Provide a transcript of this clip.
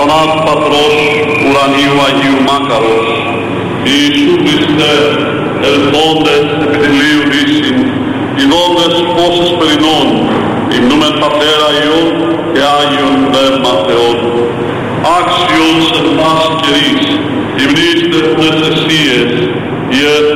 θανάτου Πατρός, ουρανίου Αγίου Μάκαρος, Ιησού Χριστέ, ελθόντες επιτελείου δύσιν, ειδώντες φώσες περινών, υμνούμεν Πατέρα Υιόν και Άγιον Πνεύμα Θεόν. Άξιος εν πάση καιρής, υμνήστε τις αισίες,